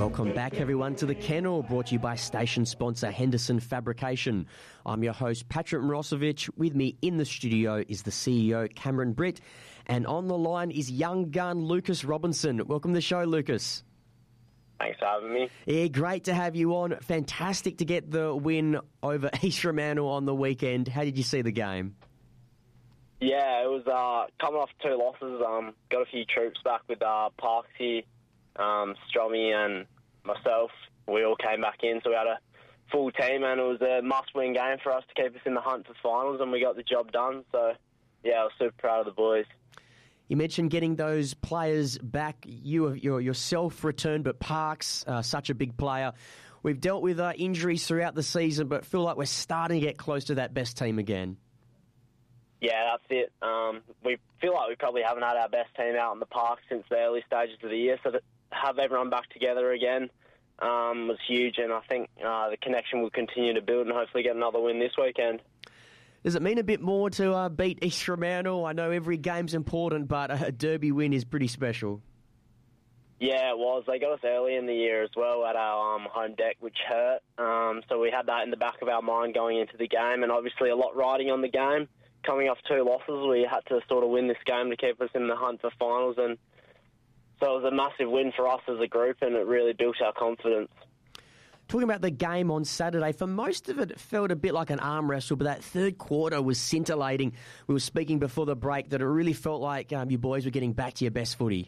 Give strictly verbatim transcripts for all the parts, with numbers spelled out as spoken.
Welcome back, everyone, to The Kennel, brought to you by station sponsor Henderson Fabrication. I'm your host, Patrick Mirosevic. With me in the studio is the C E O, Cameron Britt, and on the line is young gun Lucas Robinson. Welcome to the show, Lucas. Thanks for having me. Yeah, great to have you on. Fantastic to get the win over East Fremantle on the weekend. How did you see the game? Yeah, it was uh, coming off two losses. Um, got a few troops back with uh, Parksy, um, Strommy and myself. We all came back in, so we had a full team, and it was a must-win game for us to keep us in the hunt for finals, and we got the job done. So, yeah, I was super proud of the boys. You mentioned getting those players back. You your, yourself returned, but Parks, uh, such a big player. We've dealt with uh, injuries throughout the season, but feel like we're starting to get close to that best team again. Yeah, that's it. Um, we feel like we probably haven't had our best team out in the park since the early stages of the year, so to have everyone back together again um, was huge, and I think uh, the connection will continue to build and hopefully get another win this weekend. Does it mean a bit more to uh, beat East Fremantle? I know every game's important, but a derby win is pretty special. Yeah, it was. They got us early in the year as well at our um, home deck, which hurt. Um, so we had that in the back of our mind going into the game, and obviously a lot riding on the game. Coming off two losses, we had to sort of win this game to keep us in the hunt for finals, and so it was a massive win for us as a group, and it really built our confidence. Talking about the game on Saturday, for most of it, it felt a bit like an arm wrestle, but that third quarter was scintillating. We were speaking before the break that it really felt like um, you boys were getting back to your best footy.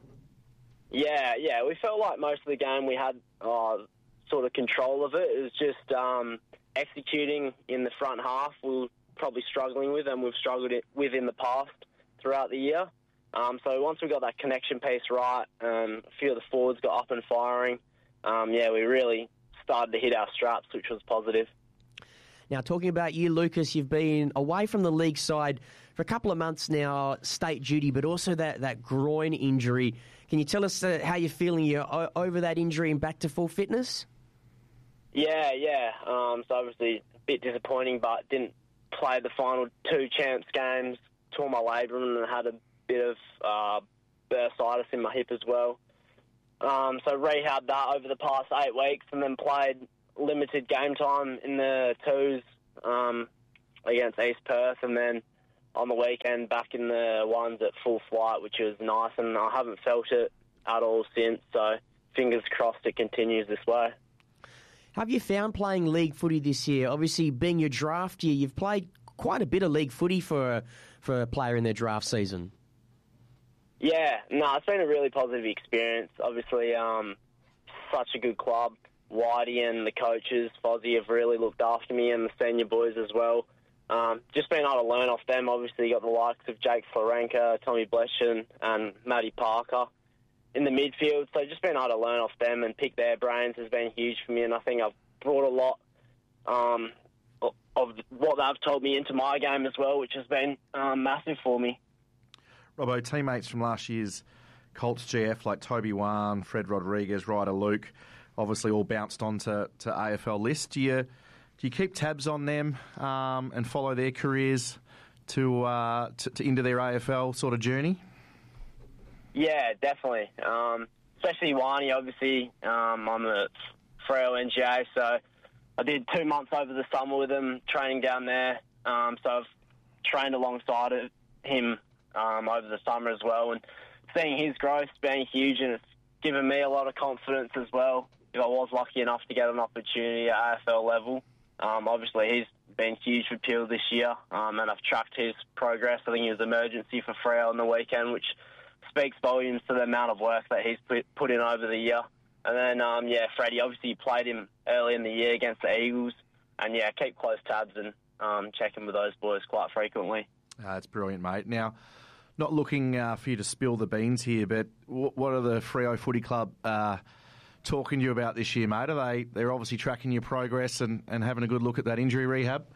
Yeah, yeah, we felt like most of the game we had uh, sort of control of it. It was just um, executing in the front half we were probably struggling with, and we've struggled it with in the past throughout the year. Um, so once we got that connection piece right, and a few of the forwards got up and firing, um, yeah, we really started to hit our straps, which was positive. Now, talking about you, Lucas, you've been away from the league side for a couple of months now, state duty, but also that, that groin injury. Can you tell us uh, how you're feeling? You're o- over that injury and back to full fitness? Yeah, yeah. Um, so obviously a bit disappointing, but didn't play the final two champs games, tore my labrum and had a bit of uh, bursitis in my hip as well. Um, so rehabbed that over the past eight weeks and then played limited game time in the twos um, against East Perth, and then on the weekend back in the ones at full flight, which was nice, and I haven't felt it at all since, so fingers crossed it continues this way. Have you found playing league footy this year? Obviously, being your draft year, you've played quite a bit of league footy for a, for a player in their draft season. Yeah, no, it's been a really positive experience. Obviously, um, such a good club. Whitey and the coaches, Fozzie, have really looked after me, and the senior boys as well. Um, just being able to learn off them. Obviously, you got the likes of Jake Florenka, Tommy Bleshen, and Matty Parker in the midfield. So just being able to learn off them and pick their brains has been huge for me, and I think I've brought a lot um, of what they've told me into my game as well, which has been um, massive for me. Robbo, teammates from last year's Colts G F like Toby Wan, Fred Rodriguez, Ryder Luke, obviously all bounced on to, to A F L lists. Do you, do you keep tabs on them um, and follow their careers to, uh, to, to into their A F L sort of journey? Yeah, definitely. Um, especially Wani, obviously. Um, I'm a Freo N G A, so I did two months over the summer with him, training down there. Um, so I've trained alongside of him um, over the summer as well. And seeing his growth's been huge, and it's given me a lot of confidence as well. If I was lucky enough to get an opportunity at A F L level. Um, obviously, he's been huge for Peel this year, um, and I've tracked his progress. I think he was emergency for Freo on the weekend, which speaks volumes to the amount of work that he's put, put in over the year. And then, um, yeah, Freddie, obviously played him early in the year against the Eagles. And, yeah, keep close tabs and um, check in with those boys quite frequently. Uh, that's brilliant, mate. Now, not looking uh, for you to spill the beans here, but w- what are the Freo Footy Club uh, talking to you about this year, mate? Are they, they're obviously tracking your progress and, and having a good look at that injury rehab?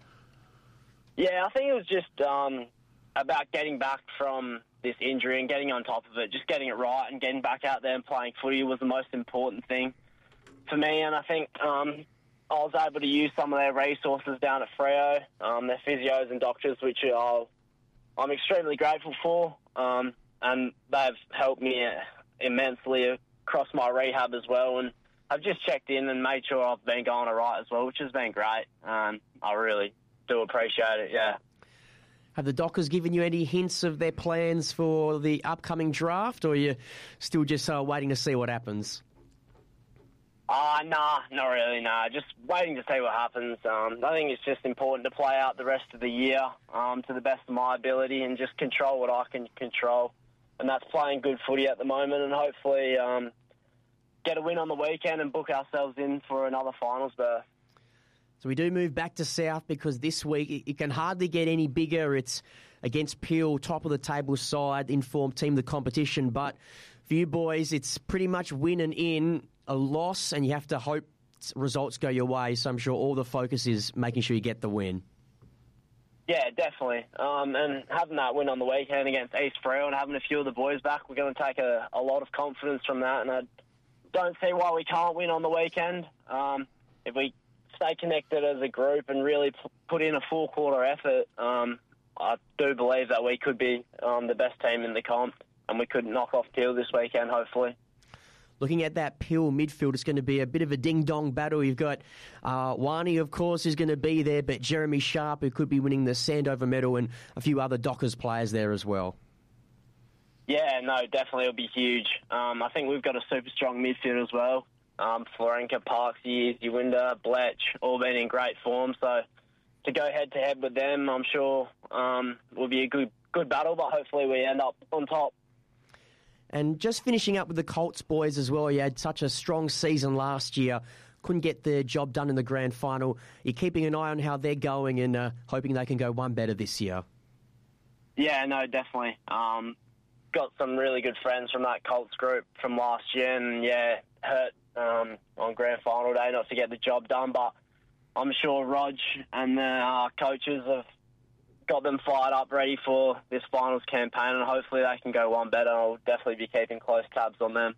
Yeah, I think it was just um, about getting back from this injury and getting on top of it, just getting it right and getting back out there and playing footy was the most important thing for me. And I think um, I was able to use some of their resources down at Freo, um, their physios and doctors, which I'll, I'm extremely grateful for. Um, and they've helped me immensely across my rehab as well, and I've just checked in and made sure I've been going all right as well, which has been great. Um, I really do appreciate it, yeah. Have the Dockers given you any hints of their plans for the upcoming draft, or are you still just uh, waiting to see what happens? Uh, nah, not really, nah. Just waiting to see what happens. Um, I think it's just important to play out the rest of the year um, to the best of my ability and just control what I can control. And that's playing good footy at the moment, and hopefully um, get a win on the weekend and book ourselves in for another finals berth. So we do move back to South because this week it, it can hardly get any bigger. It's against Peel, top of the table side, informed team of the competition. But for you boys, it's pretty much win and in, a loss, and you have to hope results go your way. So I'm sure all the focus is making sure you get the win. Yeah, definitely. Um, and having that win on the weekend against East Freo and having a few of the boys back, we're going to take a, a lot of confidence from that. And I don't see why we can't win on the weekend. Um, if we stay connected as a group and really p- put in a full quarter effort, um, I do believe that we could be um, the best team in the comp, and we could knock off Peel this weekend, hopefully. Looking at that Peel midfield, it's going to be a bit of a ding-dong battle. You've got uh, Wani, of course, who's going to be there, but Jeremy Sharp, who could be winning the Sandover medal, and a few other Dockers players there as well. Yeah, no, definitely it'll be huge. Um, I think we've got a super strong midfield as well. Um, Florenka, Parksy, Ewinda, Bletch, all been in great form. So to go head-to-head with them, I'm sure um, will be a good good battle, but hopefully we end up on top. And just finishing up with the Colts boys as well, you had such a strong season last year, couldn't get the job done in the grand final. You're keeping an eye on how they're going and uh, hoping they can go one better this year. Yeah, no, definitely. Um, got some really good friends from that Colts group from last year, and yeah, hurt um, on grand final day not to get the job done, but I'm sure Rog and the uh, coaches have got them fired up, ready for this finals campaign, and hopefully they can go one better. I'll definitely be keeping close tabs on them.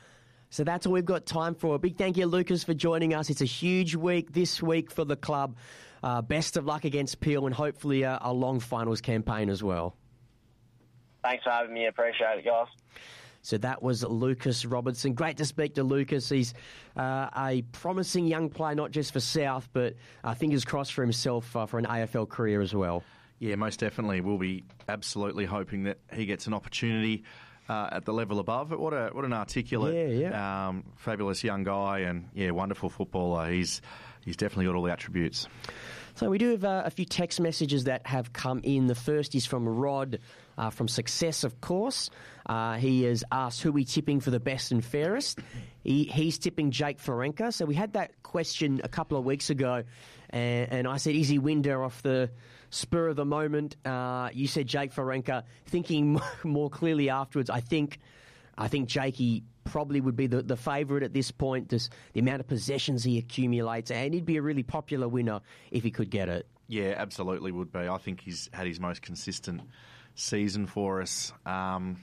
So that's all we've got time for. A big thank you, Lucas, for joining us. It's a huge week this week for the club. Uh, best of luck against Peel, and hopefully a, a long finals campaign as well. Thanks for having me. Appreciate it, guys. So that was Lucas Robertson. Great to speak to Lucas. He's uh, a promising young player, not just for South, but uh, fingers crossed for himself uh, for an A F L career as well. Yeah, most definitely. We'll be absolutely hoping that he gets an opportunity uh, at the level above. But what a what an articulate, yeah, yeah. Um, fabulous young guy, and yeah, wonderful footballer. He's he's definitely got all the attributes. So we do have uh, a few text messages that have come in. The first is from Rod uh, from Success, of course. Uh, he has asked who we tipping for the best and fairest. He, he's tipping Jake Ferenka. So we had that question a couple of weeks ago, and, and I said, Izzy Winder off the spur of the moment. Uh, you said Jake Ferenka. Thinking more clearly afterwards, I think I think Jakey probably would be the, the favourite at this point, just the amount of possessions he accumulates, and he'd be a really popular winner if he could get it. Yeah, absolutely would be. I think he's had his most consistent season for us, um,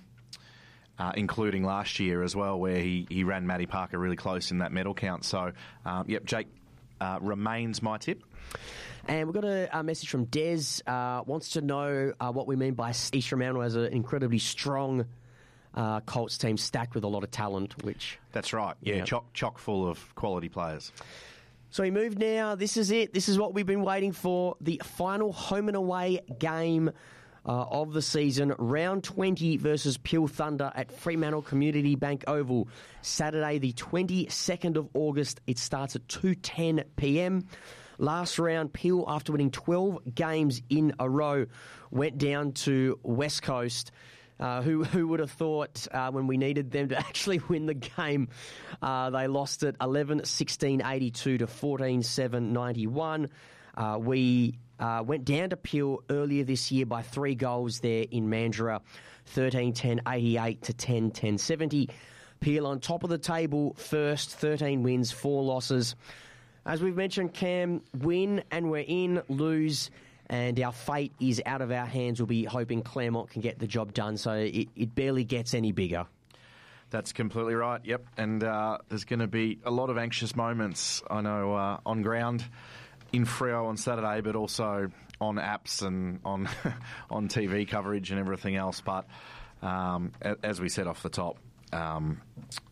uh, including last year as well, where he, he ran Matty Parker really close in that medal count. So, um, yep, Jake uh, remains my tip. And we've got a, a message from Des, uh, wants to know uh, what we mean by East Fremantle as an incredibly strong uh, Colts team stacked with a lot of talent, which... That's right, yeah, yeah. chock, chock full of quality players. So we move now. This is it. This is what we've been waiting for. The final home and away game uh, of the season. Round twenty versus Peel Thunder at Fremantle Community Bank Oval. Saturday the twenty-second of August. It starts at two ten p m. Last round, Peel, after winning twelve games in a row, went down to West Coast. Uh, who who would have thought uh, when we needed them to actually win the game, uh, they lost it eleven sixteen eighty-two to fourteen seven ninety-one. Uh, we uh, went down to Peel earlier this year by three goals there in Mandurah, thirteen ten eighty-eight to ten ten seventy. Peel on top of the table first, thirteen wins, four losses. As we've mentioned, Cam, win and we're in, lose and our fate is out of our hands. We'll be hoping Claremont can get the job done, so it, it barely gets any bigger. That's completely right, yep. And uh, there's going to be a lot of anxious moments, I know, uh, on ground in Freo on Saturday, but also on apps and on on T V coverage and everything else. But um, as we said off the top, um,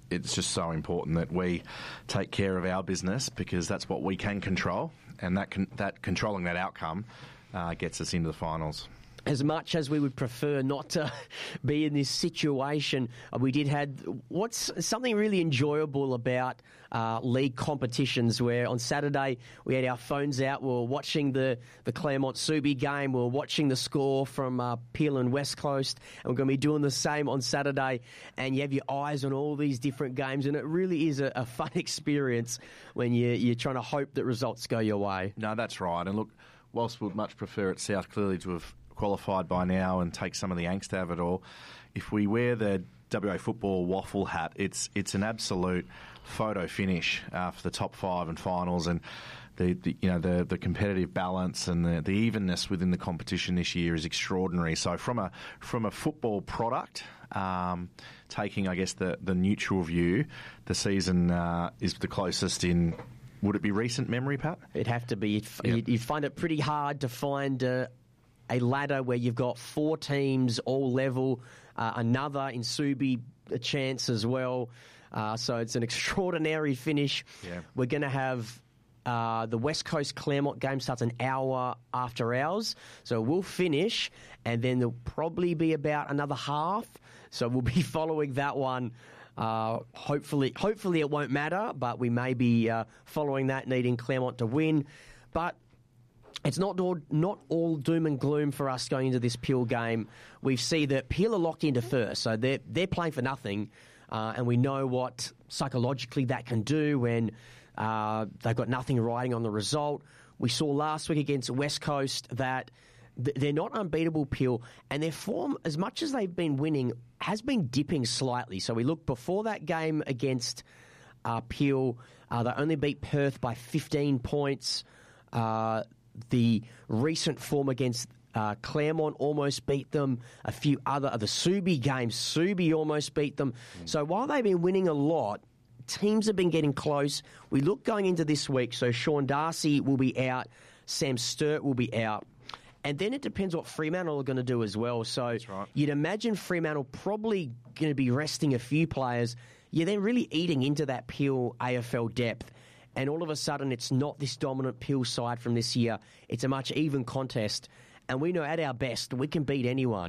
it's just so important that we take care of our business because that's what we can control, and that con- that controlling that outcome uh, gets us into the finals. As much as we would prefer not to be in this situation, we did have what's something really enjoyable about uh, league competitions where on Saturday we had our phones out, we were watching the, the Claremont-Subi game, we were watching the score from uh, Peel and West Coast, and we're going to be doing the same on Saturday, and you have your eyes on all these different games, and it really is a, a fun experience when you, you're trying to hope that results go your way. No, that's right. And look, whilst we'd much prefer at South clearly to have qualified by now and take some of the angst out of it all, if we wear the W A Football waffle hat, it's it's an absolute photo finish uh, for the top five and finals, and the, the you know the the competitive balance and the, the evenness within the competition this year is extraordinary. So from a from a football product, um, taking I guess the the neutral view, the season uh, is the closest in. Would it be recent memory, Pat? It'd have to be. You'd, Yep. you'd, you'd find it pretty hard to find uh, a ladder where you've got four teams all level, uh, another in Subi a chance as well. Uh, so it's an extraordinary finish. Yeah. We're going to have uh, the West Coast Claremont game starts an hour after ours. So we'll finish, and then there'll probably be about another half. So we'll be following that one. Uh, hopefully, hopefully it won't matter, but we may be uh, following that, needing Claremont to win. But it's not all, not all doom and gloom for us going into this Peel game. We see that Peel are locked into first, so they're, they're playing for nothing, uh, and we know what psychologically that can do when uh, they've got nothing riding on the result. We saw last week against West Coast that th- they're not unbeatable, Peel, and their form, as much as they've been winning, has been dipping slightly. So we look before that game against uh, Peel, uh, they only beat Perth by fifteen points. Uh, The recent form against uh, Claremont almost beat them. A few other, the Subi games, Subi almost beat them. Mm. So while they've been winning a lot, teams have been getting close. We look going into this week, so Sean Darcy will be out, Sam Sturt will be out. And then it depends what Fremantle are going to do as well. So right. You'd imagine Fremantle probably going to be resting a few players. Yeah, they're really eating into that Peel A F L depth. And all of a sudden, it's not this dominant Peel side from this year. It's a much even contest. And we know at our best, we can beat anyone.